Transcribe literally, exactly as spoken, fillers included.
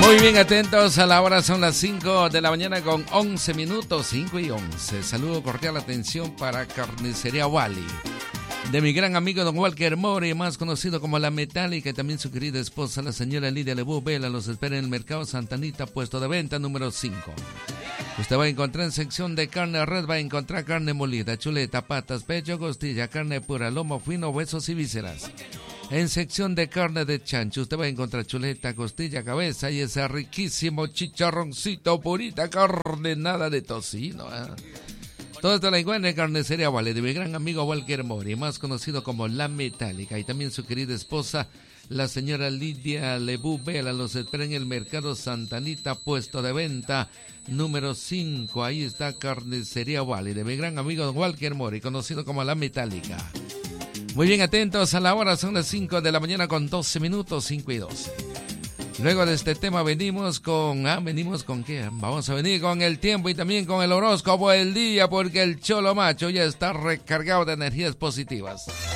Muy bien, atentos a la hora, son las cinco de la mañana con once minutos, cinco y once. Saludo cordial, atención para Carnicería Wally, de mi gran amigo don Walker Mori, más conocido como La Metálica, y también su querida esposa, la señora Lidia Lebú Vela. Los espera en el Mercado Santa Anita, puesto de venta número cinco. Usted va a encontrar en sección de carne red, va a encontrar carne molida, chuleta, patas, pecho, costilla, carne pura, lomo fino, huesos y vísceras. En sección de carne de chancho, usted va a encontrar chuleta, costilla, cabeza y ese riquísimo chicharroncito, purita carne, nada de tocino. ¿eh? Todo esto la encuentra en Carnicería Wally, de mi gran amigo Walker Mori, más conocido como La Metálica, y también su querida esposa, la señora Lidia Lebú Vela. Los espera en el Mercado Santa Anita, puesto de venta número cinco. Ahí está Carnicería Wally, de mi gran amigo don Walker Mori, conocido como La Metálica. Muy bien, atentos a la hora, son las cinco de la mañana con doce minutos, cinco y doce. Luego de este tema venimos con, ah, venimos con qué, vamos a venir con el tiempo y también con el horóscopo del día, porque el Cholo Macho ya está recargado de energías positivas.